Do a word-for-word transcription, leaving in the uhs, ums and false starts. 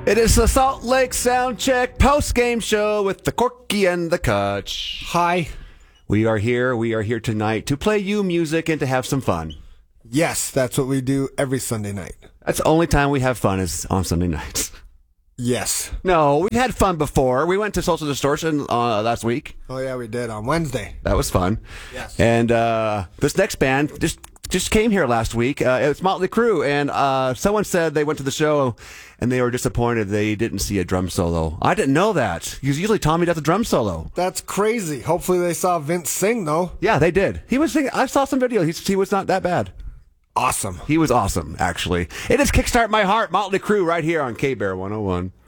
It is the Salt Lake Soundcheck post-game show with the Corky and the Kutch. Hi. We are here. We are here tonight to play you music and to have some fun. Yes, that's what we do every Sunday night. That's the only time we have fun is on Sunday nights. Yes. No, we've had fun before. We went to Social Distortion uh, last week. Oh, yeah, we did on Wednesday. That was fun. Yes. And uh, this next band just just came here last week. Uh, it's Motley Crue, and uh, someone said they went to the show and they were disappointed they didn't see a drum solo. I didn't know that. Because usually Tommy does a drum solo. That's crazy. Hopefully they saw Vince sing, though. Yeah, they did. He was singing. I saw some video. He, he was not that bad. Awesome. He was awesome, actually. It is Kickstart My Heart, Motley Crue, right here on K-Bear one oh one.